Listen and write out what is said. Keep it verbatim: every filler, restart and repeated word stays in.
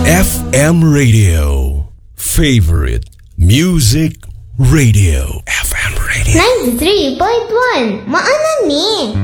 F M Radio. Favorite Music Radio. F M Radio. ninety-three point one. Maanan ni.